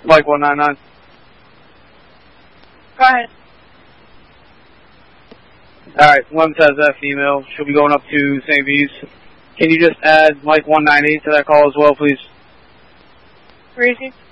Mike 199. Go ahead. Alright, Lems has that female. She'll be going up to St. V's. Can you just add Mike 198 to that call as well, please? Where is he?